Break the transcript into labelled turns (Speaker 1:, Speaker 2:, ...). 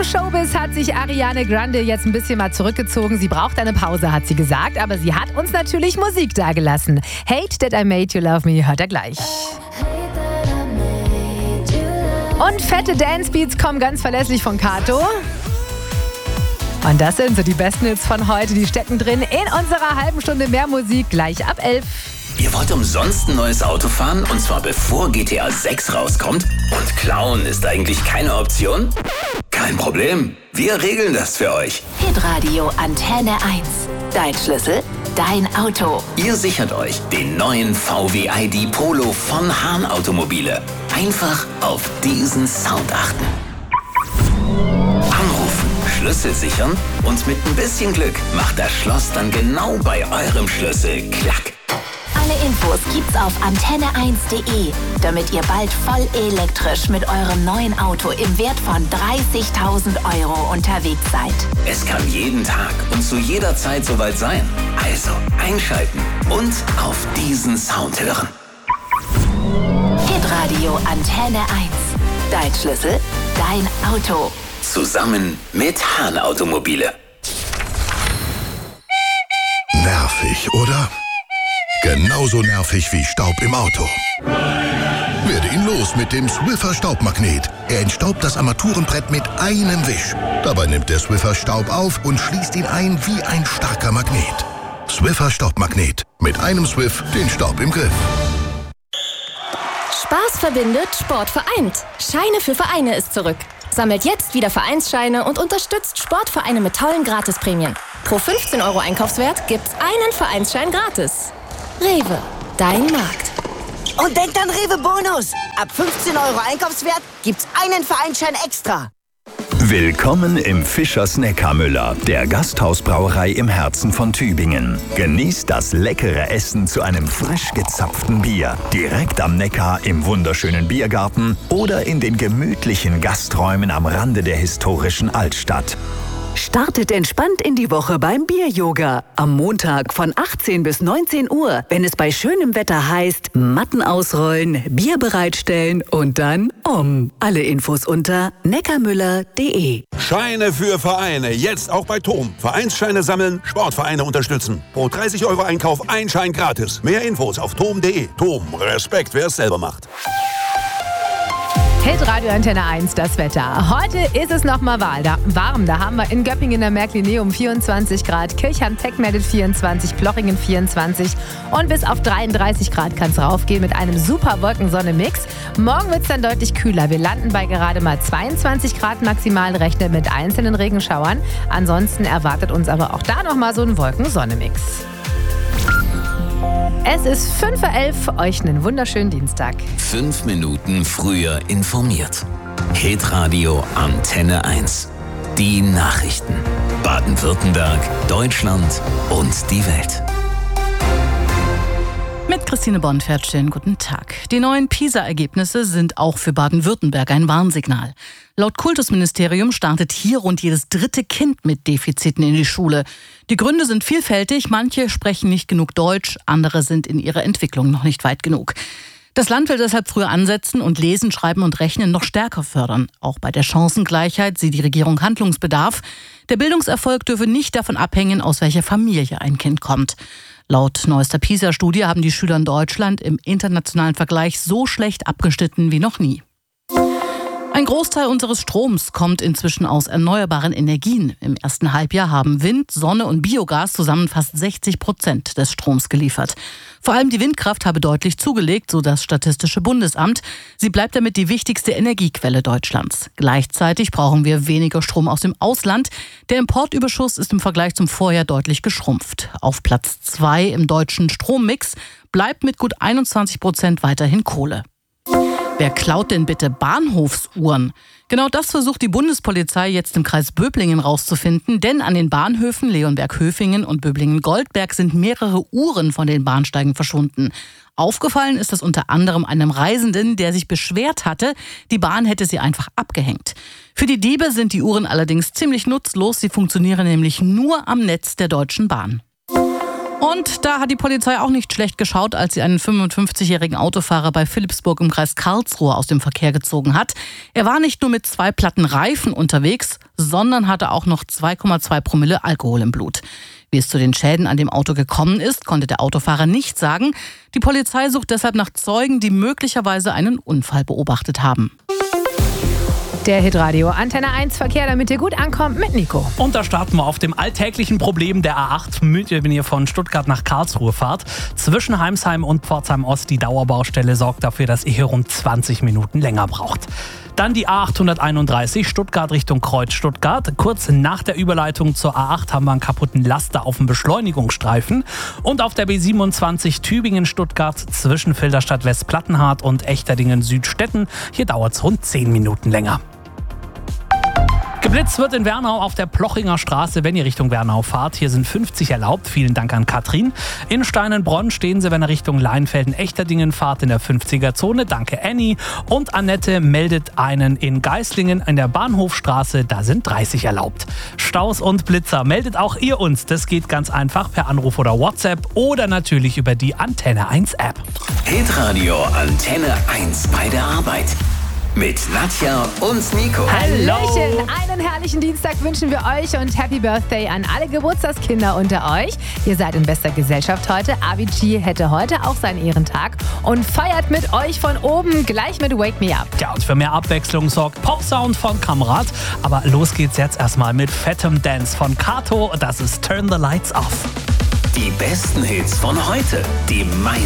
Speaker 1: Im Showbiz hat sich Ariana Grande jetzt ein bisschen mal zurückgezogen. Sie braucht eine Pause, hat sie gesagt, aber sie hat uns natürlich Musik dagelassen. Hate That I Made You Love Me hört er gleich. Und fette Dancebeats kommen ganz verlässlich von Kato. Und das sind so die besten Hits von heute. Die stecken drin in unserer halben Stunde mehr Musik, gleich ab 11.
Speaker 2: Ihr wollt umsonst ein neues Auto fahren? Und zwar bevor GTA 6 rauskommt? Und klauen ist eigentlich keine Option? Kein Problem. Wir regeln das für euch.
Speaker 3: Hitradio Antenne 1. Dein Schlüssel, dein Auto.
Speaker 2: Ihr sichert euch den neuen VW ID Polo von Hahn Automobile. Einfach auf diesen Sound achten. Anrufen, Schlüssel sichern und mit ein bisschen Glück macht das Schloss dann genau bei eurem Schlüssel Klack.
Speaker 3: Alle Infos gibt's auf antenne1.de, damit ihr bald voll elektrisch mit eurem neuen Auto im Wert von 30.000 € unterwegs seid.
Speaker 2: Es kann jeden Tag und zu jeder Zeit soweit sein. Also einschalten und auf diesen Sound hören.
Speaker 3: Hitradio Antenne 1. Dein Schlüssel, dein Auto.
Speaker 2: Zusammen mit Hahn Automobile.
Speaker 4: Nervig, oder? Genauso nervig wie Staub im Auto. Werde ihn los mit dem Swiffer Staubmagnet. Er entstaubt das Armaturenbrett mit einem Wisch. Dabei nimmt der Swiffer Staub auf und schließt ihn ein wie ein starker Magnet. Swiffer Staubmagnet. Mit einem Swiff den Staub im Griff.
Speaker 5: Spaß verbindet, Sport vereint. Scheine für Vereine ist zurück. Sammelt jetzt wieder Vereinsscheine und unterstützt Sportvereine mit tollen Gratisprämien. Pro 15 € Einkaufswert gibt's einen Vereinsschein gratis. Rewe, dein Markt.
Speaker 6: Und denkt an Rewe Bonus. Ab 15 € Einkaufswert gibt's einen Vereinsschein extra.
Speaker 7: Willkommen im Fischers Neckarmüller, der Gasthausbrauerei im Herzen von Tübingen. Genießt das leckere Essen zu einem frisch gezapften Bier. Direkt am Neckar im wunderschönen Biergarten oder in den gemütlichen Gasträumen am Rande der historischen Altstadt.
Speaker 8: Startet entspannt in die Woche beim Bier-Yoga. Am Montag von 18 bis 19 Uhr, wenn es bei schönem Wetter heißt, Matten ausrollen, Bier bereitstellen und dann Alle Infos unter neckarmüller.de.
Speaker 9: Scheine für Vereine, jetzt auch bei TOM. Vereinsscheine sammeln, Sportvereine unterstützen. Pro 30 € Einkauf ein Schein gratis. Mehr Infos auf tom.de. TOM, Respekt, wer es selber macht.
Speaker 1: Hitradio Antenne 1, das Wetter. Heute ist es nochmal warm. Da haben wir in Göppingen der Märklineum 24 Grad, Kirchheim-Peckmerdet 24, Plochingen 24 und bis auf 33 Grad kann es raufgehen mit einem super Wolken-Sonne-Mix. Morgen wird es dann deutlich kühler. Wir landen bei gerade mal 22 Grad maximal, rechnen mit einzelnen Regenschauern. Ansonsten erwartet uns aber auch da nochmal so ein Wolken-Sonne-Mix. Es ist 5:11 Uhr, euch einen wunderschönen Dienstag.
Speaker 2: 5 Minuten früher informiert. Hitradio Antenne 1. Die Nachrichten. Baden-Württemberg, Deutschland und die Welt.
Speaker 10: Mit Christine Bonfert, schönen guten Tag. Die neuen PISA-Ergebnisse sind auch für Baden-Württemberg ein Warnsignal. Laut Kultusministerium startet hier rund jedes 3. Kind mit Defiziten in die Schule. Die Gründe sind vielfältig, manche sprechen nicht genug Deutsch, andere sind in ihrer Entwicklung noch nicht weit genug. Das Land will deshalb früher ansetzen und Lesen, Schreiben und Rechnen noch stärker fördern. Auch bei der Chancengleichheit sieht die Regierung Handlungsbedarf. Der Bildungserfolg dürfe nicht davon abhängen, aus welcher Familie ein Kind kommt. Laut neuester PISA-Studie haben die Schüler in Deutschland im internationalen Vergleich so schlecht abgeschnitten wie noch nie. Ein Großteil unseres Stroms kommt inzwischen aus erneuerbaren Energien. Im ersten Halbjahr haben Wind, Sonne und Biogas zusammen fast 60% des Stroms geliefert. Vor allem die Windkraft habe deutlich zugelegt, so das Statistische Bundesamt. Sie bleibt damit die wichtigste Energiequelle Deutschlands. Gleichzeitig brauchen wir weniger Strom aus dem Ausland. Der Importüberschuss ist im Vergleich zum Vorjahr deutlich geschrumpft. Auf Platz 2 im deutschen Strommix bleibt mit gut 21% weiterhin Kohle. Wer klaut denn bitte Bahnhofsuhren? Genau das versucht die Bundespolizei jetzt im Kreis Böblingen rauszufinden, denn an den Bahnhöfen Leonberg-Höfingen und Böblingen-Goldberg sind mehrere Uhren von den Bahnsteigen verschwunden. Aufgefallen ist das unter anderem einem Reisenden, der sich beschwert hatte, die Bahn hätte sie einfach abgehängt. Für die Diebe sind die Uhren allerdings ziemlich nutzlos, sie funktionieren nämlich nur am Netz der Deutschen Bahn. Und da hat die Polizei auch nicht schlecht geschaut, als sie einen 55-jährigen Autofahrer bei Philippsburg im Kreis Karlsruhe aus dem Verkehr gezogen hat. Er war nicht nur mit 2 platten Reifen unterwegs, sondern hatte auch noch 2,2 Promille Alkohol im Blut. Wie es zu den Schäden an dem Auto gekommen ist, konnte der Autofahrer nicht sagen. Die Polizei sucht deshalb nach Zeugen, die möglicherweise einen Unfall beobachtet haben.
Speaker 1: Der Hitradio Antenne 1 Verkehr, damit ihr gut ankommt, mit Nico.
Speaker 11: Und da starten wir auf dem alltäglichen Problem der A8, wenn ihr von Stuttgart nach Karlsruhe fahrt. Zwischen Heimsheim und Pforzheim Ost, die Dauerbaustelle sorgt dafür, dass ihr hier rund 20 Minuten länger braucht. Dann die A831 Stuttgart Richtung Kreuz Stuttgart. Kurz nach der Überleitung zur A8 haben wir einen kaputten Laster auf dem Beschleunigungsstreifen. Und auf der B27 Tübingen-Stuttgart zwischen Filderstadt West-Plattenhardt und Echterdingen-Südstetten. Hier dauert es rund 10 Minuten länger. Geblitzt wird in Wernau auf der Plochinger Straße, wenn ihr Richtung Wernau fahrt. Hier sind 50 erlaubt. Vielen Dank an Katrin. In Steinenbronn stehen sie, wenn ihr Richtung Leinfelden-Echterdingen fahrt, in der 50er-Zone. Danke Annie. Und Annette meldet einen in Geislingen in der Bahnhofstraße. Da sind 30 erlaubt. Staus und Blitzer meldet auch ihr uns. Das geht ganz einfach per Anruf oder WhatsApp oder natürlich über die Antenne 1 App.
Speaker 2: Hitradio Antenne 1 bei der Arbeit. Mit Nadja und Nico.
Speaker 1: Hallöchen! Einen herrlichen Dienstag wünschen wir euch und Happy Birthday an alle Geburtstagskinder unter euch. Ihr seid in bester Gesellschaft heute. Avicii hätte heute auch seinen Ehrentag und feiert mit euch von oben gleich mit Wake Me Up.
Speaker 11: Ja, und für mehr Abwechslung sorgt Popsound von Kamrat. Aber los geht's jetzt erstmal mit fettem Dance von Kato. Das ist Turn the Lights Off.
Speaker 2: Die besten Hits von heute. Die meisten